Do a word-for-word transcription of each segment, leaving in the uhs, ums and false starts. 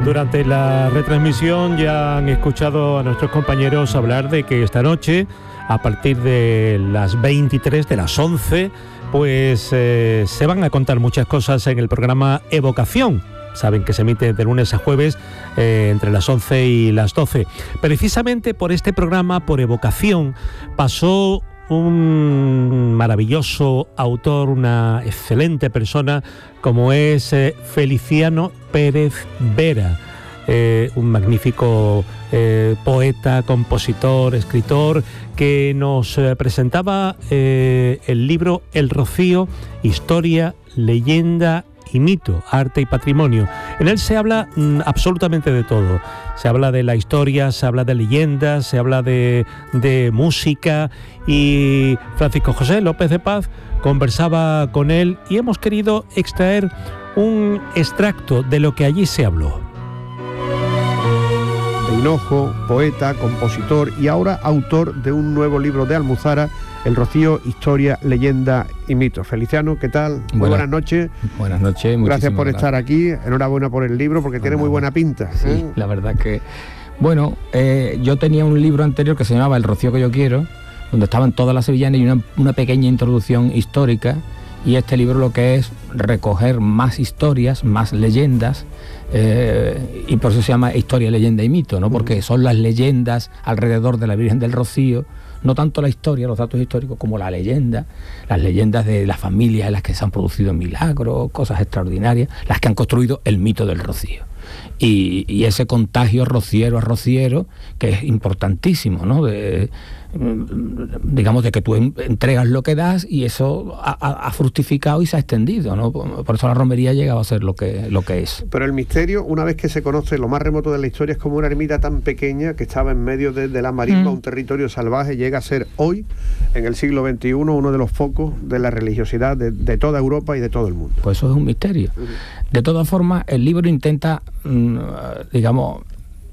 Durante la retransmisión ya han escuchado a nuestros compañeros hablar de que esta noche, a partir de las veintitrés, de las once, pues eh, se van a contar muchas cosas en el programa Evocación. Saben que se emite de lunes a jueves eh, entre las once y las doce. Precisamente por este programa, por Evocación, pasó un maravilloso autor, una excelente persona como es eh, Feliciano Pérez Vera, eh, un magnífico eh, poeta, compositor, escritor, que nos eh, presentaba eh, el libro El Rocío, Historia, Leyenda y Mito, Arte y Patrimonio. En él se habla mm, absolutamente de todo. Se habla de la historia, se habla de leyendas, se habla de, de música, y Francisco José López de Paz conversaba con él y hemos querido extraer un extracto de lo que allí se habló. De Hinojo, poeta, compositor y ahora autor de un nuevo libro de Almuzara, El Rocío, Historia, Leyenda y Mito. Feliciano, ¿qué tal? Muy buenas, buenas noches. Buenas noches. Gracias por gracias. estar aquí. Enhorabuena por el libro, porque bueno, tiene muy buena pinta. Sí, ¿eh? La verdad que... Bueno, eh, yo tenía un libro anterior que se llamaba El Rocío que yo quiero, donde estaban todas las sevillanas y una, una pequeña introducción histórica, y este libro lo que es recoger más historias, más leyendas, eh, y por eso se llama Historia, Leyenda y Mito, ¿no? Porque son las leyendas alrededor de la Virgen del Rocío, no tanto la historia, los datos históricos, como la leyenda, las leyendas de las familias en las que se han producido milagros, cosas extraordinarias, las que han construido el mito del Rocío. Y, y ese contagio rociero a rociero, que es importantísimo, ¿no? De, digamos, de que tú entregas lo que das, y eso ha, ha fructificado y se ha extendido, ¿no? Por eso la romería ha llegado a ser lo que, lo que es. Pero el misterio, una vez que se conoce lo más remoto de la historia, es como una ermita tan pequeña que estaba en medio de, de la marisma, mm. un territorio salvaje, llega a ser hoy, en el siglo veintiuno, uno de los focos de la religiosidad de, de toda Europa y de todo el mundo. Pues eso es un misterio. Uh-huh. De todas formas, el libro intenta, mmm, digamos,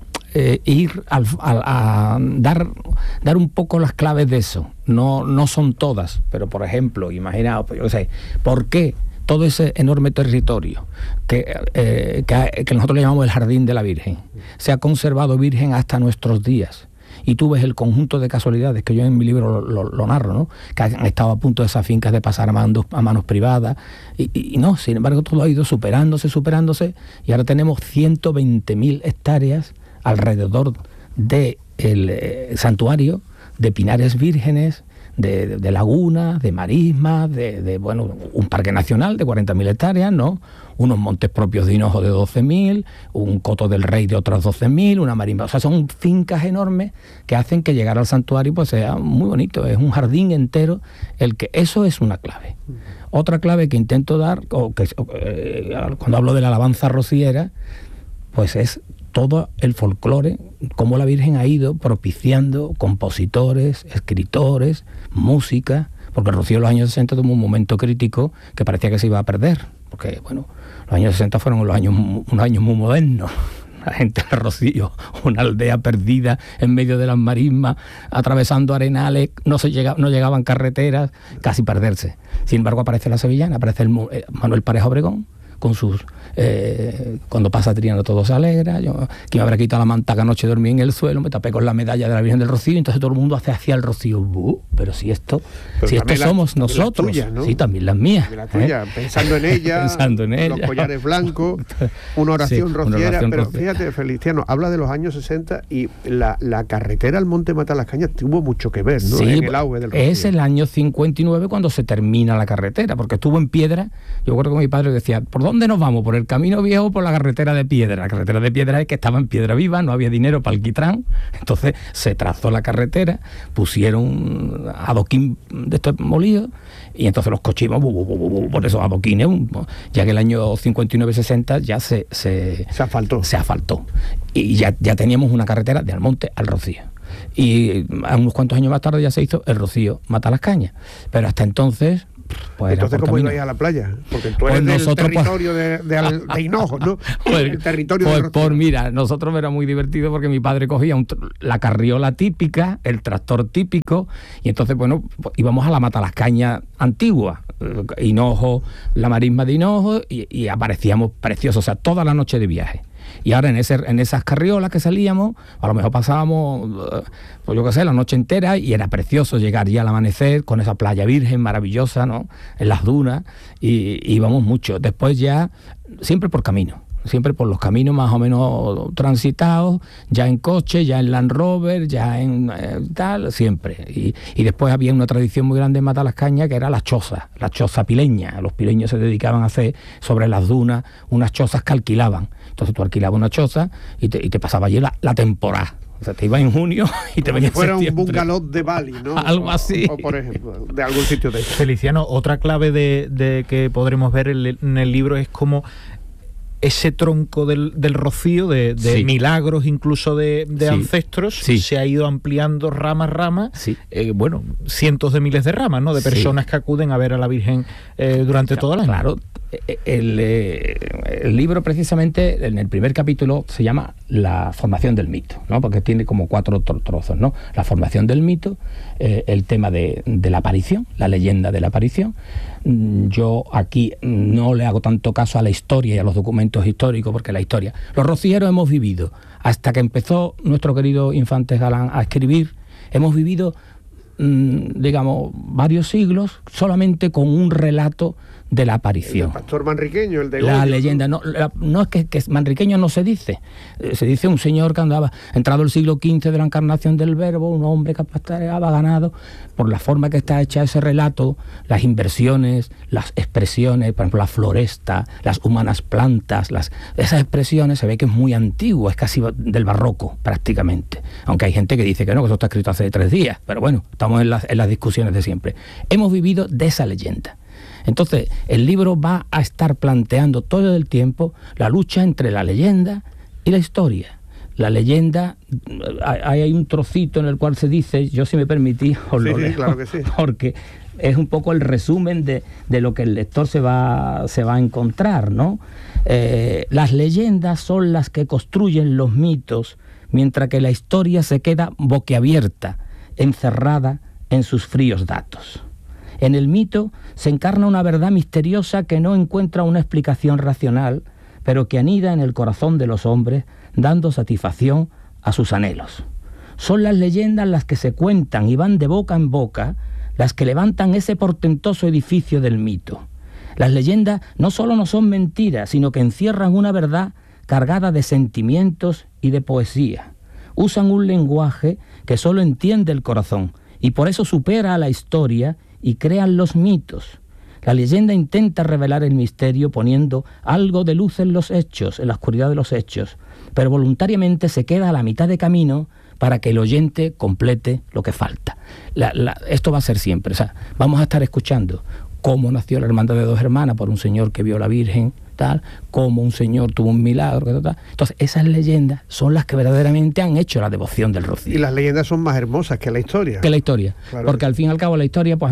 Eh, ir al, a, a dar, dar un poco las claves de eso. No, no son todas, pero por ejemplo, imaginaos, yo sé, ¿por qué todo ese enorme territorio que, eh, que, que nosotros le llamamos el Jardín de la Virgen se ha conservado virgen hasta nuestros días? Y tú ves el conjunto de casualidades que yo en mi libro lo, lo, lo narro, ¿no? Que han estado a punto de esas fincas de pasar a manos, a manos privadas, y, y, y no, sin embargo todo ha ido superándose, superándose, y ahora tenemos ciento veinte mil hectáreas alrededor del eh, santuario, de pinares vírgenes, de, de, de lagunas, de marismas, de, de bueno, un parque nacional de cuarenta mil hectáreas, ¿no? Unos montes propios de Hinojo de doce mil, un coto del Rey de otras doce mil, una marisma. O sea, son fincas enormes que hacen que llegar al santuario pues sea muy bonito. Es un jardín entero, el que eso es una clave. Otra clave que intento dar, o que o, eh, cuando hablo de la alabanza rociera, pues es todo el folclore, cómo la Virgen ha ido propiciando compositores, escritores, música, porque el Rocío en los años sesenta tuvo un momento crítico que parecía que se iba a perder, porque bueno, los años sesenta fueron los años, unos años muy modernos. La gente de Rocío, una aldea perdida en medio de las marismas, atravesando arenales, no se llega, no llegaban carreteras, casi perderse. Sin embargo, aparece la sevillana, aparece el eh, Manuel Pareja Obregón, con sus... Eh, cuando pasa Triana todo se alegra, yo que me habrá quitado la manta que anoche dormí en el suelo, me tapé con la medalla de la Virgen del Rocío, y entonces todo el mundo hace hacia el Rocío. Uh, pero si esto, pero si esto la, somos nosotros, tuyas, ¿no? Sí, también las mías. La tuya, ¿eh? Pensando en ella, pensando en ella, los collares blancos, una oración sí, rociera, una oración pero rociera. Fíjate, Feliciano, habla de los años sesenta y la, la carretera al Monte Matalascañas tuvo mucho que ver, ¿no? Sí, en el auge del Rocío. Es el año cincuenta y nueve cuando se termina la carretera, porque estuvo en piedra. Yo recuerdo que mi padre decía, ¿por dónde nos vamos? ¿Por el camino viejo o por la carretera de piedra? La carretera de piedra es que estaba en piedra viva, no había dinero para alquitrán, entonces se trazó la carretera, pusieron adoquín de estos molidos, y entonces los coches iban por esos adoquines, ya que el año cincuenta y nueve sesenta ya se se, se asfaltó. Se asfaltó. Y ya, ya teníamos una carretera de Almonte al Rocío. Y unos cuantos años más tarde ya se hizo el Rocío Matalascañas. Pero hasta entonces... Pues entonces, ¿cómo ibais a la playa? Porque tú eres pues del territorio pues, de, de, de Hinojo, ¿no? Pues, el territorio pues, de por mira, nosotros era muy divertido porque mi padre cogía un, la carriola típica, el tractor típico, y entonces, bueno, pues, íbamos a la Matalascañas antigua, Hinojo, la marisma de Hinojo, y, y aparecíamos preciosos, o sea, toda la noche de viaje. Y ahora en ese en esas carriolas que salíamos, a lo mejor pasábamos, pues yo qué sé, la noche entera, y era precioso llegar ya al amanecer con esa playa virgen maravillosa, ¿no? En las dunas, y íbamos mucho. Después ya, siempre por camino. Siempre por los caminos más o menos transitados, ya en coche, ya en Land Rover, ya en eh, tal, siempre. Y, y después había una tradición muy grande en Matalascaña, que era la choza, la choza pileña. Los pileños se dedicaban a hacer sobre las dunas unas chozas que alquilaban. Entonces tú alquilabas una choza y te, y te pasaba allí la, la temporada. O sea, te ibas en junio y te venías en fuera septiembre. Un bungalow de Bali, ¿no? Algo así. O, o, por ejemplo, de algún sitio de eso. Feliciano, otra clave de, de que podremos ver en, en el libro es cómo ese tronco del, del Rocío, de, de sí. milagros incluso de, de sí. ancestros, sí. se ha ido ampliando rama a rama, sí. eh, bueno, cientos de miles de ramas, ¿no? De personas sí. que acuden a ver a la Virgen eh, durante claro, todo el año. Claro, el, el libro precisamente, en el primer capítulo, se llama La formación del mito, ¿no? Porque tiene como cuatro trozos, ¿no? La formación del mito, eh, el tema de, de la aparición, la leyenda de la aparición. Yo aquí no le hago tanto caso a la historia y a los documentos históricos, porque la historia, los rocieros hemos vivido, hasta que empezó nuestro querido Infantes Galán a escribir, hemos vivido, mmm, digamos, varios siglos solamente con un relato de la aparición. El pastor manriqueño, el de la Goyo, leyenda, no, la, no es que, que manriqueño no se dice, eh, se dice un señor que andaba, entrado el siglo quince de la encarnación del verbo, un hombre que pastoreaba ganado. Por la forma que está hecha ese relato, las inversiones, las expresiones, por ejemplo la floresta, las humanas plantas, las, esas expresiones se ve que es muy antiguo, es casi del barroco prácticamente, aunque hay gente que dice que no, que eso está escrito hace tres días, pero bueno, estamos en las, en las discusiones de siempre. Hemos vivido de esa leyenda. Entonces, el libro va a estar planteando todo el tiempo la lucha entre la leyenda y la historia. La leyenda, hay, hay un trocito en el cual se dice, yo si me permitís, os sí, lo sí, leo, claro que sí. Porque es un poco el resumen de, de lo que el lector se va, se va a encontrar, ¿no? Eh, las leyendas son las que construyen los mitos, mientras que la historia se queda boquiabierta, encerrada en sus fríos datos. En el mito se encarna una verdad misteriosa que no encuentra una explicación racional, pero que anida en el corazón de los hombres, dando satisfacción a sus anhelos. Son las leyendas las que se cuentan y van de boca en boca, las que levantan ese portentoso edificio del mito. Las leyendas no solo no son mentiras, sino que encierran una verdad cargada de sentimientos y de poesía. Usan un lenguaje que solo entiende el corazón, y por eso supera a la historia y crean los mitos. La leyenda intenta revelar el misterio poniendo algo de luz en los hechos, en la oscuridad de los hechos, pero voluntariamente se queda a la mitad de camino para que el oyente complete lo que falta. La, la, esto va a ser siempre, o sea, vamos a estar escuchando cómo nació la Hermandad de Dos Hermanas por un señor que vio a la Virgen, tal, cómo un señor tuvo un milagro, tal, tal. Entonces esas leyendas son las que verdaderamente han hecho la devoción del Rocío. Y las leyendas son más hermosas que la historia. Que la historia, claro, porque al fin y al cabo la historia, pues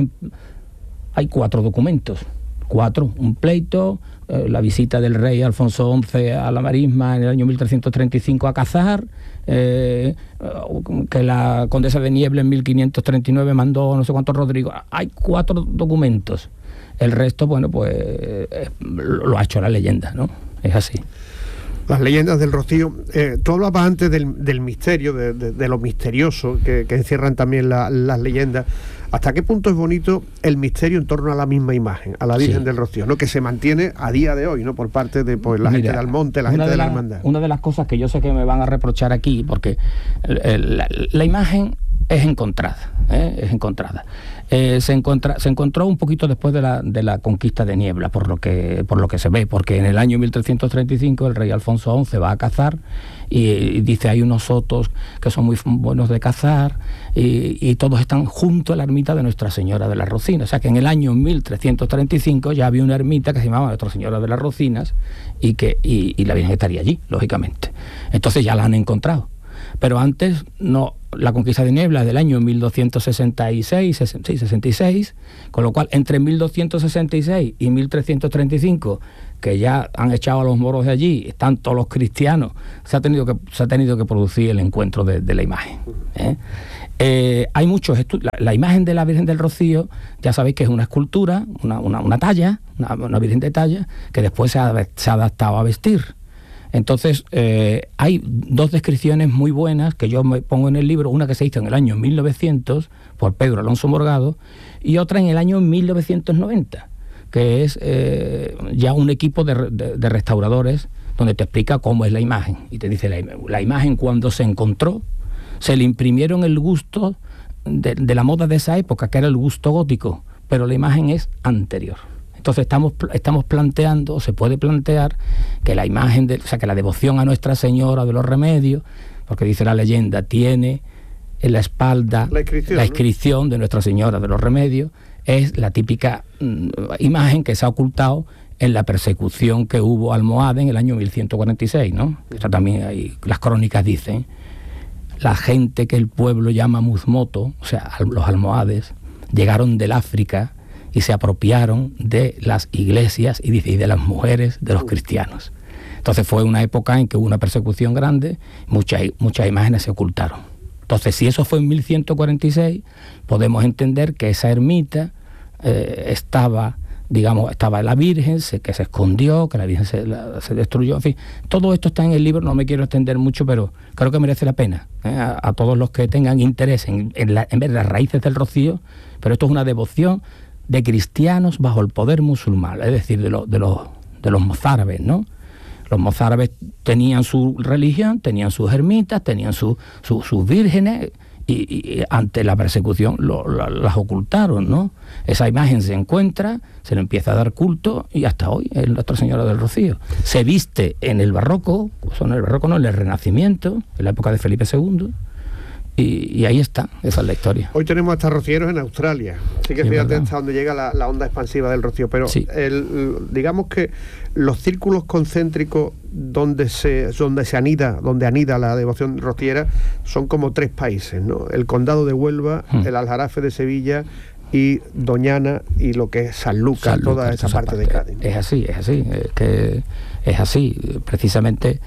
hay cuatro documentos, cuatro, un pleito, eh, la visita del rey Alfonso once a la Marisma en el año mil trescientos treinta y cinco a cazar, eh, que la condesa de Niebla en mil quinientos treinta y nueve mandó no sé cuántos Rodrigo. Hay cuatro documentos. El resto, bueno, pues eh, lo ha hecho la leyenda, ¿no? Es así. Las leyendas del Rocío. Eh, tú hablabas antes del, del misterio, de, de, de lo misterioso que, que encierran también la, las leyendas. ¿Hasta qué punto es bonito el misterio en torno a la misma imagen, a la Virgen sí. del Rocío, ¿no? Que se mantiene a día de hoy, ¿no? Por parte de pues, la Mira, gente de Almonte, la gente de, de la, la Hermandad. Una de las cosas que yo sé que me van a reprochar aquí, porque el, el, la, la imagen es encontrada, ¿eh? es encontrada. Eh, se, encontra, se encontró un poquito después de la, de la conquista de Niebla, por lo que por lo que se ve, porque en el año mil trescientos treinta y cinco el rey Alfonso once va a cazar y, y dice hay unos sotos que son muy buenos de cazar y, y todos están junto a la ermita de Nuestra Señora de las Rocinas. O sea que en el año mil trescientos treinta y cinco ya había una ermita que se llamaba Nuestra Señora de las Rocinas y, que, y, y la Virgen estaría allí, lógicamente. Entonces ya la han encontrado. Pero antes, no, la conquista de Niebla es del año mil doscientos sesenta y seis, sesenta y seis, con lo cual entre mil doscientos sesenta y seis y mil trescientos treinta y cinco, que ya han echado a los moros de allí, están todos los cristianos, se ha tenido que, se ha tenido que producir el encuentro de, de la imagen. ¿eh? Eh, hay muchos estudios. La, la imagen de la Virgen del Rocío, ya sabéis que es una escultura, una, una, una talla, una, una Virgen de talla, que después se ha, se ha adaptado a vestir. Entonces, eh, hay dos descripciones muy buenas que yo me pongo en el libro, una que se hizo en el año mil novecientos por Pedro Alonso Morgado y otra en el año mil novecientos noventa, que es eh, ya un equipo de, de, de restauradores donde te explica cómo es la imagen. Y te dice, la, la imagen cuando se encontró, se le imprimieron el gusto de, de la moda de esa época, que era el gusto gótico, pero la imagen es anterior. Entonces estamos, estamos planteando, se puede plantear, que la imagen, de, o sea, que la devoción a Nuestra Señora de los Remedios, porque dice la leyenda, tiene en la espalda la inscripción, la inscripción ¿no? de Nuestra Señora de los Remedios, es la típica mm, imagen que se ha ocultado en la persecución que hubo a Almohade en el año mil ciento cuarenta y seis, ¿no? Eso también hay, las crónicas dicen, la gente que el pueblo llama Muzmoto, o sea, los almohades, llegaron del África y se apropiaron de las iglesias y de las mujeres de los cristianos. Entonces fue una época en que hubo una persecución grande, muchas, muchas imágenes se ocultaron. Entonces, si eso fue en mil ciento cuarenta y seis, podemos entender que esa ermita eh, estaba, digamos, estaba la Virgen, se, que se escondió, que la Virgen se, la, se destruyó, en fin. Todo esto está en el libro, no me quiero extender mucho, pero creo que merece la pena ¿eh? a, a todos los que tengan interés en, en, la, en ver las raíces del Rocío, pero esto es una devoción de cristianos bajo el poder musulmán, es decir, de, lo, de, los, de los mozárabes, ¿no? Los mozárabes tenían su religión, tenían sus ermitas, tenían su, su, sus vírgenes y, y ante la persecución lo, la, las ocultaron, ¿no? Esa imagen se encuentra, se le empieza a dar culto y hasta hoy es Nuestra Señora del Rocío. Se viste en el barroco, son el barroco, no, en el Renacimiento, en la época de Felipe segundo. Y, y ahí está, esa es la historia. Hoy tenemos hasta rocieros en Australia, así que sí, fíjate hasta dónde llega la, la onda expansiva del rocío, pero sí. el, digamos que los círculos concéntricos donde se, donde se anida, donde anida la devoción rociera son como tres países, ¿no? El condado de Huelva, hmm. el Aljarafe de Sevilla y Doñana y lo que es Sanlúcar, San toda esa parte, parte de Cádiz, ¿no? Es así, es así, es que es así, precisamente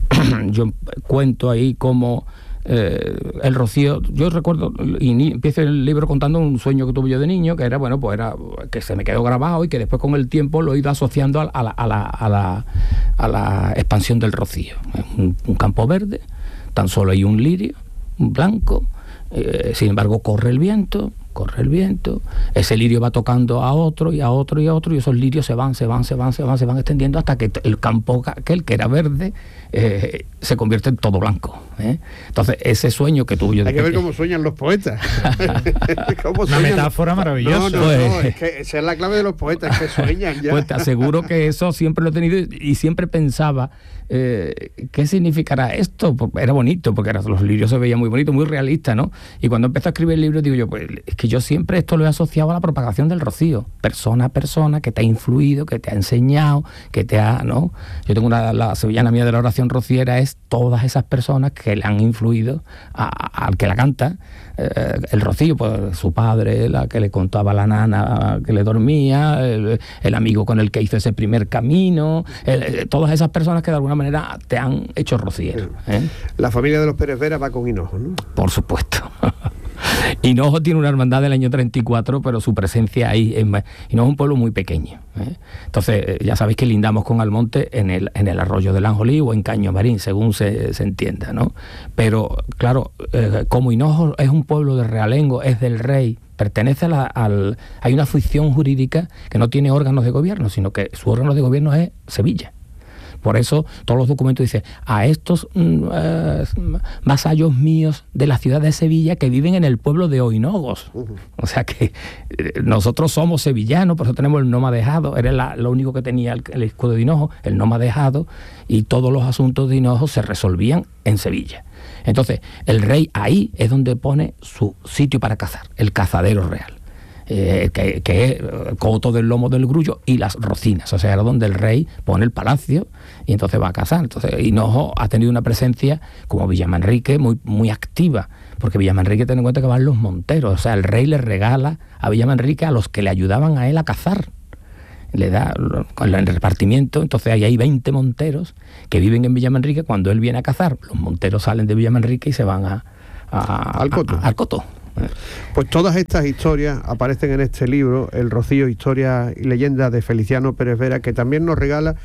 yo cuento ahí cómo Eh, el Rocío, yo recuerdo y ni, empiezo el libro contando un sueño que tuve yo de niño, que era, bueno, pues era que se me quedó grabado y que después con el tiempo lo he ido asociando a, a, la, a, la, a, la, a la expansión del Rocío. Un, un campo verde, tan solo hay un lirio, un blanco, eh, sin embargo corre el viento, corre el viento, ese lirio va tocando a otro y a otro y a otro y esos lirios se van, se van, se van, se van, se van extendiendo hasta que el campo aquel que era verde eh, se convierte en todo blanco, ¿eh? Entonces ese sueño que tuve yo... Hay que ver cómo sueñan los poetas. ¿Cómo Una sueñan? Metáfora maravillosa. No, no, pues, no, es que esa es la clave de los poetas, que sueñan ya. Pues te aseguro que eso siempre lo he tenido y siempre pensaba eh, ¿qué significará esto? Porque era bonito, porque era, los lirios se veían muy bonitos, muy realistas, ¿no? Y cuando empecé a escribir el libro digo yo, pues es que yo siempre esto lo he asociado a la propagación del Rocío, persona a persona que te ha influido, que te ha enseñado, que te ha, ¿no? Yo tengo una, la sevillana mía de la oración rociera es todas esas personas que le han influido al que la canta. Eh, el Rocío, pues su padre, la que le contaba a la nana que le dormía, el, el amigo con el que hizo ese primer camino, el, todas esas personas que de alguna manera te han hecho rociero, ¿eh? La familia de los Pérez Vera va con Hinojo, ¿no? Por supuesto. Hinojo tiene una hermandad del año treinta y cuatro, pero su presencia ahí es más... Hinojo es un pueblo muy pequeño, ¿eh? Entonces ya sabéis que lindamos con Almonte en el, en el arroyo del Anjolí o en Caño Marín, según se, se entienda, ¿no? Pero claro, eh, como Hinojo es un pueblo de realengo, es del rey, pertenece a la, al... Hay una ficción jurídica que no tiene órganos de gobierno, sino que su órgano de gobierno es Sevilla. Por eso todos los documentos dicen a estos uh, vasallos míos de la ciudad de Sevilla que viven en el pueblo de Oinogos. Uh-huh. O sea que eh, nosotros somos sevillanos, por eso tenemos el nomadejado. Era la, lo único que tenía el, el escudo de Hinojo, el nomadejado, y todos los asuntos de Hinojo se resolvían en Sevilla. Entonces, el rey ahí es donde pone su sitio para cazar, el cazadero real. Eh, que, que es el coto del lomo del grullo y las rocinas, o sea, era donde el rey pone el palacio y entonces va a cazar. Entonces Hinojo ha tenido una presencia como Villamanrique muy, muy activa, porque Villamanrique, ten en cuenta que van los monteros, o sea, el rey le regala a Villamanrique a los que le ayudaban a él a cazar, le da con el repartimiento. Entonces ahí hay veinte monteros que viven en Villamanrique. Cuando él viene a cazar, los monteros salen de Villamanrique y se van a, a, al coto. A, al coto. Pues todas estas historias aparecen en este libro, El Rocío, historia y leyenda de Feliciano Pérez Vera, que también nos regala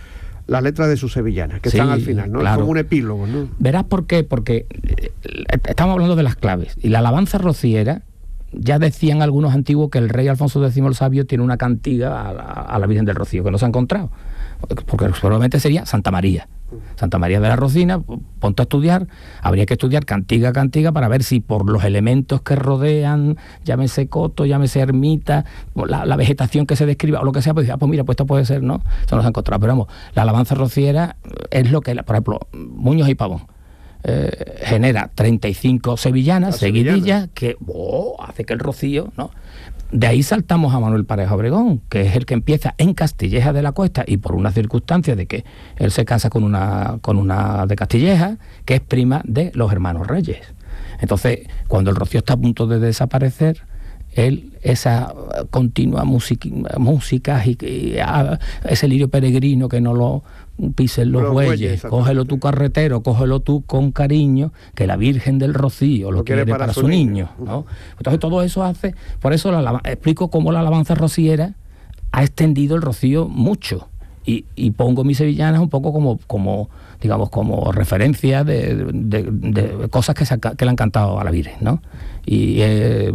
las letras de sus sevillanas, que sí, están al final, ¿no? Claro. Es como un epílogo, ¿no? Verás por qué, porque estamos hablando de las claves, y la alabanza rociera, ya decían algunos antiguos que el rey Alfonso décimo el Sabio tiene una cantiga a la, a la Virgen del Rocío, que no se ha encontrado, porque probablemente sería Santa María. Santa María de la Rocina, ponte a estudiar, habría que estudiar cantiga a cantiga para ver si por los elementos que rodean, llámese coto, llámese ermita, la, la vegetación que se describa o lo que sea, pues, ah, pues mira, pues esto puede ser, ¿no? Eso no se ha encontrado, pero vamos, la alabanza rociera es lo que, por ejemplo, Muñoz y Pavón eh, genera treinta y cinco sevillanas, la seguidillas, sevillana. que oh, hace que el rocío, ¿no? De ahí saltamos a Manuel Pareja Obregón, que es el que empieza en Castilleja de la Cuesta, y por una circunstancia de que él se casa con una, con una de Castilleja, que es prima de los hermanos Reyes. Entonces, cuando el rocío está a punto de desaparecer, él, esa continua música, música y, y a, ese lirio peregrino que no lo pisen los, los bueyes, cógelo tú carretero, cógelo tú con cariño, que la Virgen del Rocío lo, lo quiere, quiere para, para su niño, niño, ¿no? Entonces todo eso hace, por eso la, explico cómo la alabanza rociera ha extendido el rocío mucho, y, y pongo mis sevillanas un poco como, como digamos, como referencia de, de, de cosas que, se, que le han cantado a la Virgen, ¿no? Y eh,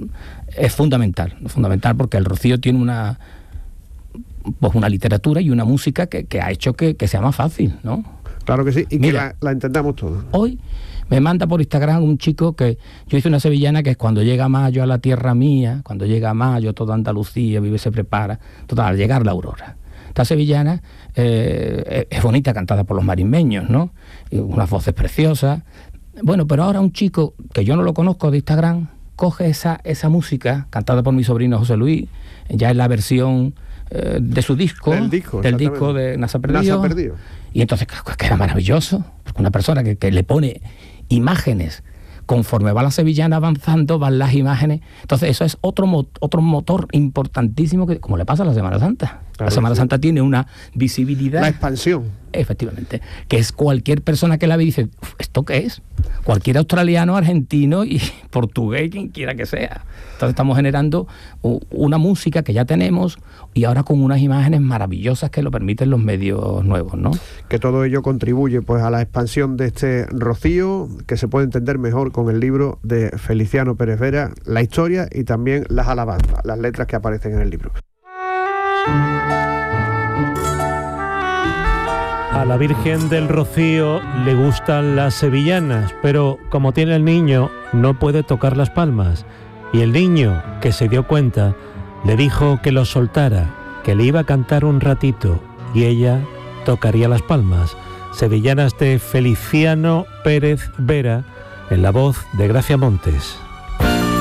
es fundamental, fundamental porque el rocío tiene una pues una literatura y una música que, que ha hecho que, que sea más fácil, ¿no? Claro que sí, y Mira, que la, la entendamos todos. Hoy me manda por Instagram un chico que yo hice una sevillana que es cuando llega mayo a la tierra mía, cuando llega mayo toda Andalucía vive, se prepara, total, al llegar la aurora. Esta sevillana eh, es bonita, cantada por los marismeños, ¿no? Y unas voces preciosas. Bueno, pero ahora un chico que yo no lo conozco de Instagram coge esa, esa música cantada por mi sobrino José Luis, ya en la versión eh, de su disco, del disco, del disco de Nasa Perdido. Nasa Perdido. Y entonces queda maravilloso, porque una persona que, que le pone imágenes, conforme va la sevillana avanzando, van las imágenes. Entonces eso es otro, mo- otro motor importantísimo, que como le pasa a la Semana Santa. Claro, la Semana sí. Santa tiene una visibilidad. La expansión. Efectivamente. Que es cualquier persona que la ve y dice, ¿esto qué es? Cualquier australiano, argentino y portugués, quien quiera que sea. Entonces estamos generando una música que ya tenemos y ahora con unas imágenes maravillosas que lo permiten los medios nuevos, ¿no? Que todo ello contribuye pues a la expansión de este rocío, que se puede entender mejor con el libro de Feliciano Pérez Vera, la historia y también las alabanzas, las letras que aparecen en el libro. A la Virgen del Rocío le gustan las sevillanas, pero como tiene el niño, no puede tocar las palmas. Y el niño, que se dio cuenta, le dijo que lo soltara, que le iba a cantar un ratito, y ella tocaría las palmas. Sevillanas de Feliciano Pérez Vera, en la voz de Gracia Montes.